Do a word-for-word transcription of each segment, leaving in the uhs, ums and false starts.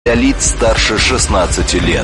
Для лиц старше шестнадцати лет.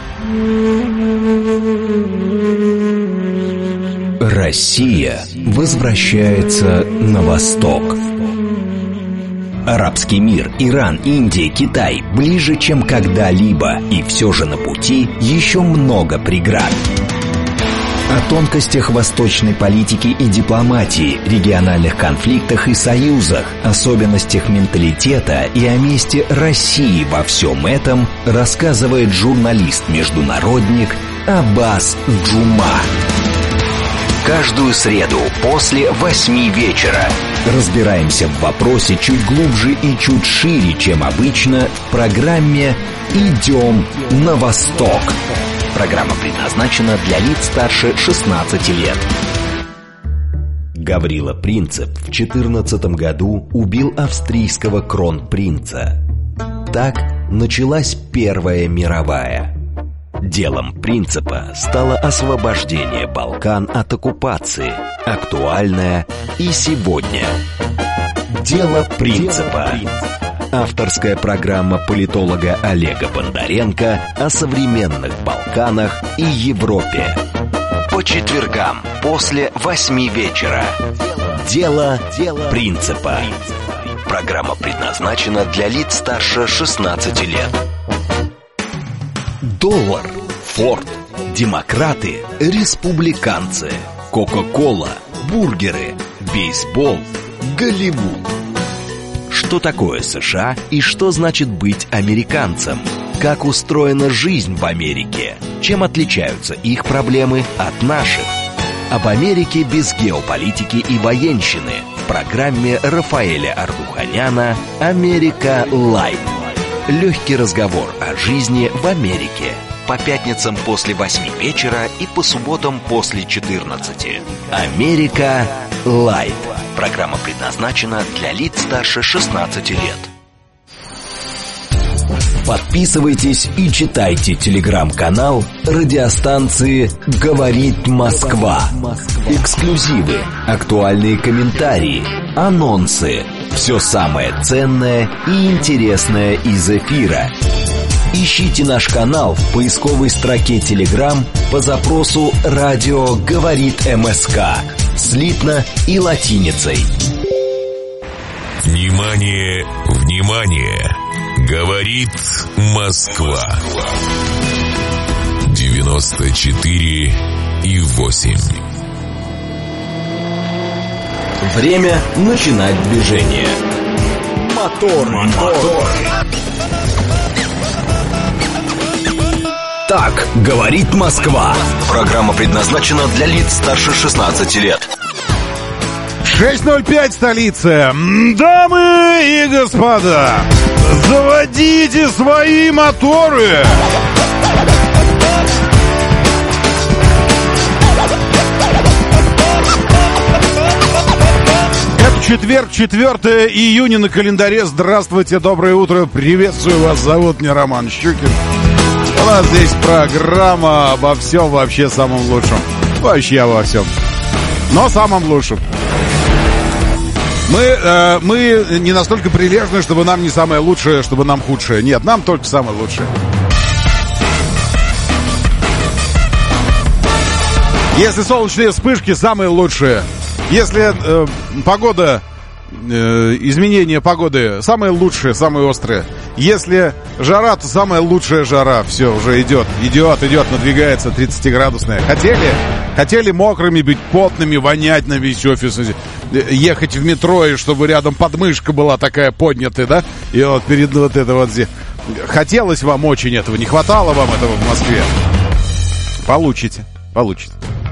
Россия возвращается на восток. Арабский мир, Иран, Индия, Китай ближе, чем когда-либо, и все же на пути еще много преград. О тонкостях восточной политики и дипломатии, региональных конфликтах и союзах, особенностях менталитета и о месте России во всем этом рассказывает журналист-международник Аббас Джума. Каждую среду после восьми вечера разбираемся в вопросе чуть глубже и чуть шире, чем обычно, в программе «Идем на восток». Программа предназначена для лиц старше шестнадцати лет. Гаврила Принцип в четырнадцатом году убил австрийского кронпринца. Так началась Первая мировая. Делом Принципа стало освобождение Балкан от оккупации, актуальное и сегодня. Дело Принципа. Авторская программа политолога Олега Бондаренко о современных Балканах и Европе. По четвергам после восьми вечера. Дело Принципа. Программа предназначена для лиц старше шестнадцати лет. Доллар, Форд, демократы, республиканцы, Кока-кола, бургеры, бейсбол, Голливуд. Что такое США и что значит быть американцем? Как устроена жизнь в Америке? Чем отличаются их проблемы от наших? Об Америке без геополитики и военщины в программе Рафаэля Ардуханяна «Америка Лайв». Легкий разговор о жизни в Америке. По пятницам после восьми вечера и по субботам после четырнадцати. «Америка Лайв». Программа предназначена для лиц старше шестнадцати лет. Подписывайтесь и читайте телеграм-канал радиостанции «Говорит Москва». Эксклюзивы, актуальные комментарии, анонсы. Все самое ценное и интересное из эфира. Ищите наш канал в поисковой строке Telegram по запросу «Радио говорит МСК» слитно и латиницей. Внимание, внимание! Говорит Москва. девяносто четыре и восемь. Время начинать движение. Мотор, мотор. Так говорит Москва. Программа предназначена для лиц старше шестнадцати лет. шесть ноль пять, столица. Дамы и господа, заводите свои моторы. Это четверг, четвёртое июня на календаре. Здравствуйте, доброе утро, приветствую вас. Зовут меня Роман Щукин. У нас здесь программа обо всем вообще самом лучшем. Вообще обо всем, но самом лучшем. Мы, э, мы не настолько прилежны, чтобы нам не самое лучшее, чтобы нам худшее. Нет, нам только самое лучшее. Если солнечные вспышки, самые лучшие. Если э, погода, э, изменение погоды, самые лучшие, самые острые. Если жара, то самая лучшая жара. Все, уже идет, идет, идет, надвигается тридцатиградусная. Хотели, хотели мокрыми быть, потными, вонять на весь офис, ехать в метро, и чтобы рядом подмышка была такая поднятая, да? И вот перед вот это вот здесь. Хотелось вам очень этого, не хватало вам этого в Москве. Получите, получите.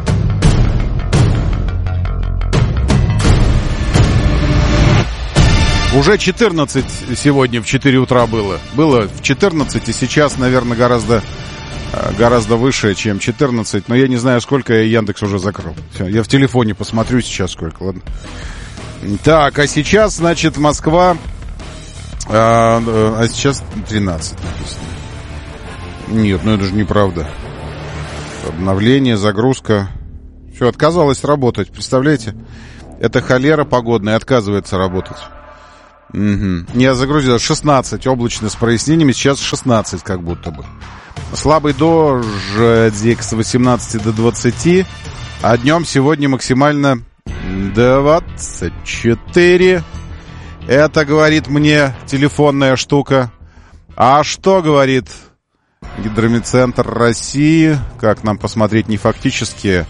Уже четырнадцать сегодня в четыре утра было. Было в четырнадцать, и сейчас, наверное, гораздо, гораздо выше, чем четырнадцать. Но я не знаю, сколько, я Яндекс уже закрыл. Все, я в телефоне посмотрю сейчас сколько, ладно. Так, а сейчас, значит, Москва... А, а сейчас тринадцать написано. Нет, ну это же неправда. Обновление, загрузка. Все, отказалась работать, представляете? Это холера погодная, отказывается работать. Угу. Я загрузил шестнадцать, облачно с прояснениями, сейчас шестнадцать как будто бы. Слабый дождик с восемнадцати до двадцати, а днем сегодня максимально двадцать четыре. Это говорит мне телефонная штука. А что говорит Гидрометцентр России? Как нам посмотреть не фактически,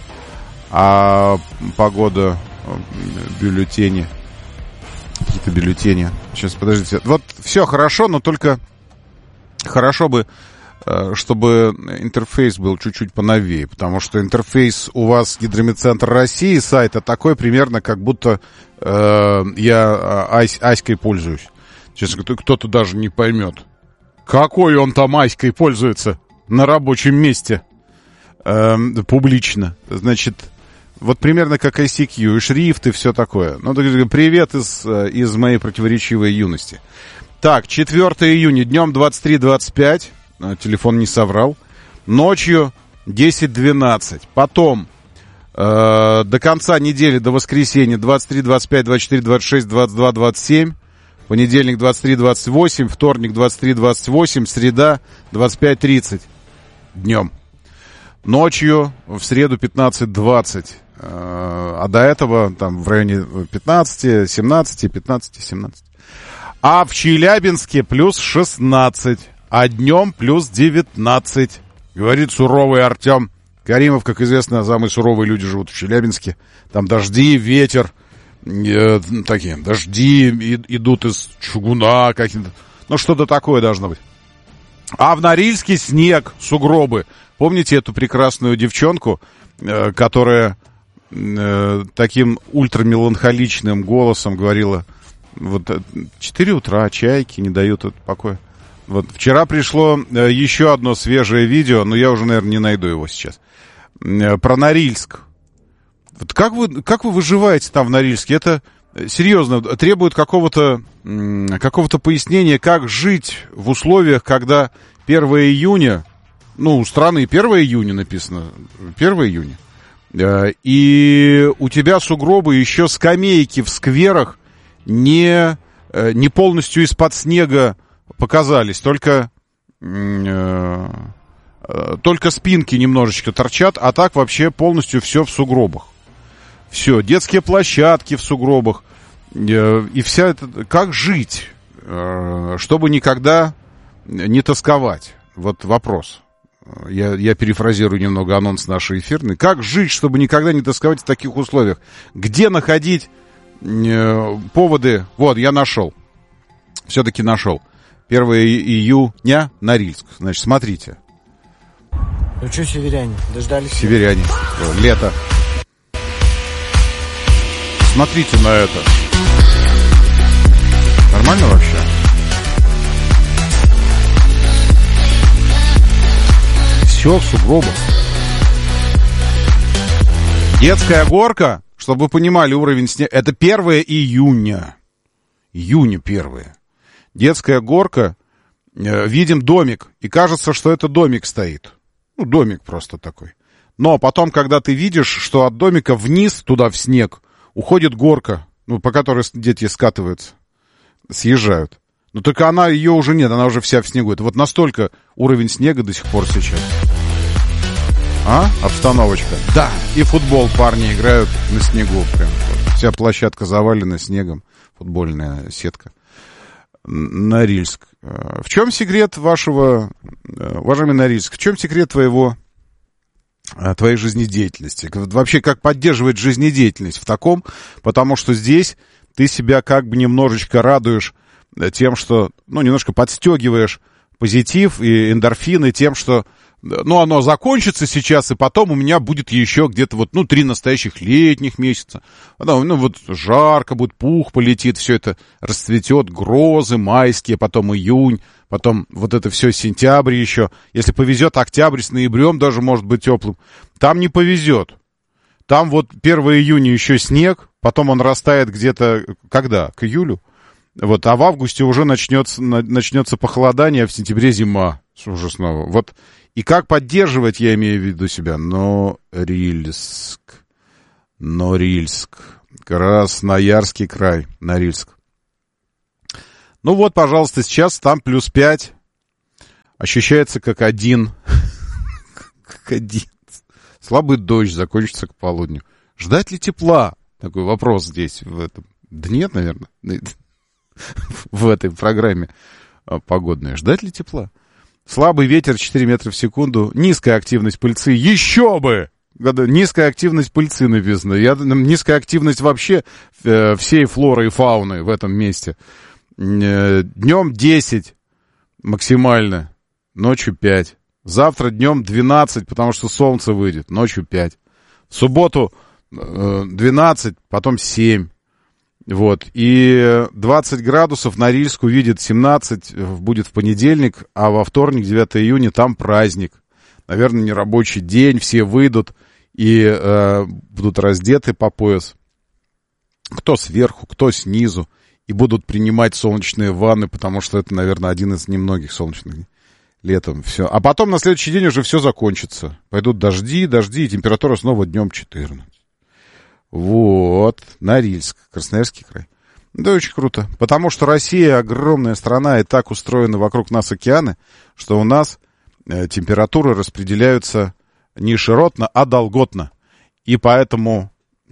а погода, бюллетени. Какие-то бюллетени. Сейчас, подождите. Вот все хорошо, но только хорошо бы, чтобы интерфейс был чуть-чуть поновее, потому что интерфейс у вас Гидрометцентр России сайта такой примерно, как будто э, я ась, Аськой пользуюсь. Честно, кто-то даже не поймет, какой он там Аськой пользуется на рабочем месте э, публично. Значит, вот примерно как ай си кью, и шрифт, и все такое. Ну, привет из, из моей противоречивой юности. Так, четвёртого июня, днем двадцать три двадцать пять. Телефон не соврал. Ночью десять двенадцать. Потом э, до конца недели, до воскресенья двадцать три двадцать пять двадцать четыре двадцать шесть двадцать два двадцать семь. Понедельник двадцать три двадцать восемь. Вторник двадцать три двадцать восемь. Среда двадцать пять тридцать. Днем. Ночью в среду пятнадцать двадцать. Э, а до этого там в районе пятнадцати, семнадцати, пятнадцати, семнадцати. А в Челябинске плюс шестнадцать. А днем плюс девятнадцать. Говорит суровый Артем Каримов. Как известно, самые суровые люди живут в Челябинске. Там дожди, ветер. Э, такие дожди и, идут из чугуна каким-то. Ну, что-то такое должно быть. А в Норильске снег, сугробы. Помните эту прекрасную девчонку, э, которая э, таким ультрамеланхоличным голосом говорила: вот четыре утра, чайки не дают покоя. Вот вчера пришло э, еще одно свежее видео, но я уже, наверное, не найду его сейчас. Э, про Норильск. Вот как вы, как вы выживаете там в Норильске? Это э, серьезно требует какого-то, э, какого-то пояснения, как жить в условиях, когда первого июня, ну, у страны первого июня написано, первого июня, э, и у тебя сугробы, еще скамейки в скверах не, э, не полностью из-под снега показались, только, э, э, только спинки немножечко торчат, а так вообще полностью все в сугробах. Все, детские площадки в сугробах. Э, и вся это... Как жить, э, чтобы никогда не тосковать? Вот вопрос. Я, я перефразирую немного анонс нашей эфирной. Как жить, чтобы никогда не тосковать в таких условиях? Где находить э, поводы? Вот, я нашел. Все-таки нашел. первого июня, Норильск. Значит, смотрите. Ну что, северяне, дождались? Северяне. Лето. Смотрите на это. Нормально вообще? Все в сугробах. Детская горка, чтобы вы понимали уровень снега, это первого июня. Июня первое. Детская горка, э, видим домик, и кажется, что это домик стоит. Ну, домик просто такой. Но потом, когда ты видишь, что от домика вниз, туда в снег, уходит горка, ну, по которой дети скатываются, съезжают. Но только она, ее уже нет, она уже вся в снегу. Это вот настолько уровень снега до сих пор сейчас. А? Обстановочка. Да. И футбол парни играют на снегу. Прям. Вся площадка завалена снегом. Футбольная сетка. Норильск. В чем секрет вашего, уважаемый Норильск, в чем секрет твоего, твоей жизнедеятельности? Вообще, как поддерживать жизнедеятельность в таком? Потому что здесь ты себя как бы немножечко радуешь тем, что, ну, немножко подстегиваешь позитив и эндорфины тем, что, ну, оно закончится сейчас, и потом у меня будет еще где-то вот, ну, три настоящих летних месяца. Ну, вот жарко будет, пух полетит, все это расцветет, грозы майские, потом июнь, потом вот это все сентябрь еще. Если повезет, октябрь с ноябрем даже может быть теплым. Там не повезет. Там вот первого июня еще снег, потом он растает где-то, когда? К июлю? Вот, а в августе уже начнется, начнется похолодание, а в сентябре зима. Уже снова. Вот. И как поддерживать, я имею в виду себя, Норильск. Норильск. Красноярский край. Норильск. Ну вот, пожалуйста, сейчас там плюс пять. Ощущается как один. Как один. Слабый дождь закончится к полудню. Ждать ли тепла? Такой вопрос здесь. В этом. Да нет, наверное. В этой программе погодной. Ждать ли тепла? Слабый ветер четыре метра в секунду. Низкая активность пыльцы. Еще бы! Низкая активность пыльцы написано. Я, низкая активность вообще э, всей флоры и фауны в этом месте. Э, днем десять максимально, ночью пять. Завтра днем двенадцать, потому что солнце выйдет, ночью пять. В субботу э, двенадцать, потом семь. Вот. И двадцать градусов Норильск увидит семнадцать, будет в понедельник, а во вторник, девятого июня, там праздник. Наверное, не рабочий день, все выйдут и э, будут раздеты по пояс. Кто сверху, кто снизу. И будут принимать солнечные ванны, потому что это, наверное, один из немногих солнечных дней летом. Все. А потом на следующий день уже все закончится. Пойдут дожди, дожди, и температура снова днем четырнадцать. Вот. Норильск, Красноярский край. Да, очень круто. Потому что Россия огромная страна, и так устроены вокруг нас океаны, что у нас температуры распределяются не широтно, а долготно. И поэтому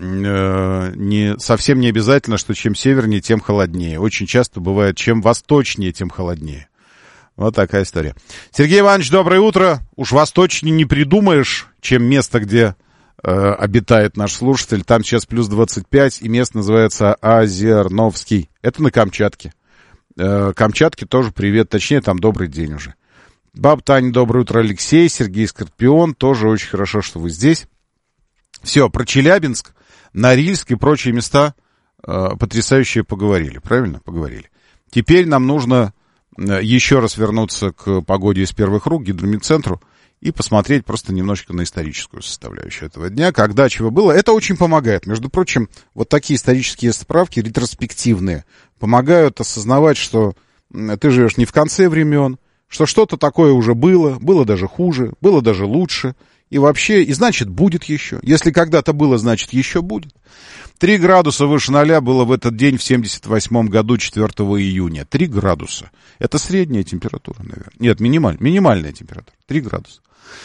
э, не, совсем не обязательно, что чем севернее, тем холоднее. Очень часто бывает, чем восточнее, тем холоднее. Вот такая история. Сергей Иванович, доброе утро. Уж восточнее не придумаешь, чем место, где э, обитает наш слушатель. Там сейчас плюс двадцать пять, и место называется Озерновский. Это на Камчатке. Э, Камчатке тоже привет, точнее, там добрый день уже. Баб Таня, доброе утро, Алексей, Сергей Скорпион, тоже очень хорошо, что вы здесь. Все, про Челябинск, Норильск и прочие места э, потрясающие поговорили, правильно? Поговорили. Теперь нам нужно э, еще раз вернуться к погоде из первых рук, к гидромедцентру, и посмотреть просто немножечко на историческую составляющую этого дня, когда чего было. Это очень помогает. Между прочим, вот такие исторические справки, ретроспективные, помогают осознавать, что ты живешь не в конце времен, что что-то такое уже было, было даже хуже, было даже лучше, и вообще, и значит, будет еще. Если когда-то было, значит, еще будет. Три градуса выше ноля было в этот день в семьдесят восьмом году, четвёртого июня. Три градуса. Это средняя температура, наверное. Нет, минималь, минимальная температура. Три градуса.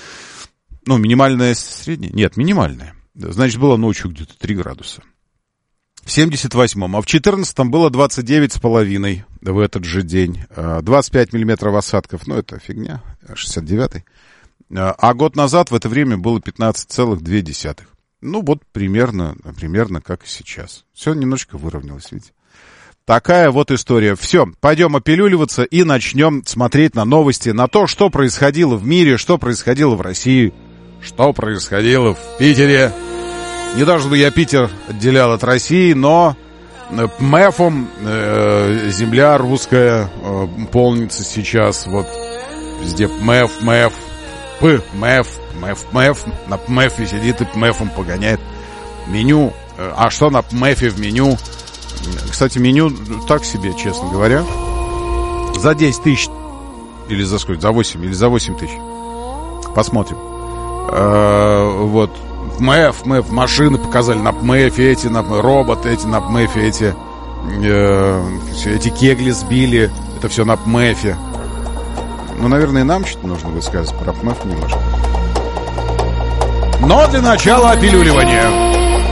Ну, минимальная средняя? Нет, минимальная. Значит, было ночью где-то три градуса. В семьдесят восьмом, а в четырнадцатом было двадцать девять с половиной в этот же день. двадцать пять миллиметров осадков, ну это фигня, шестьдесят девятый. А год назад в это время было пятнадцать целых две десятых. Ну вот примерно, примерно как и сейчас. Все немножечко выровнялось, видите. Такая вот история. Все, пойдем опилюливаться и начнем смотреть на новости, на то, что происходило в мире, что происходило в России, что происходило в Питере. Не то, чтобы я Питер отделял от России, но МЭФом э, земля русская э, полнится сейчас. Вот везде МЭФ, МЭФ, П, МЭФ, МЭФ, МЭФ. На ПМЭФе сидит и ПМЭФом погоняет. Меню. Э, а что на ПМЭФе в меню? Кстати, меню так себе, честно говоря. За десять тысяч. Или за сколько? За восемь. Или за восемь тысяч. Посмотрим. Э, вот. ПМЭФ, ПМЭФ, машины показали на ПМЭФе эти, на роботы эти, на ПМЭФе эти, э, все, эти кегли сбили, это все на ПМЭФе. Ну, наверное, и нам что-то нужно высказать про ПМЭФ немножко. Но для начала опилюливание.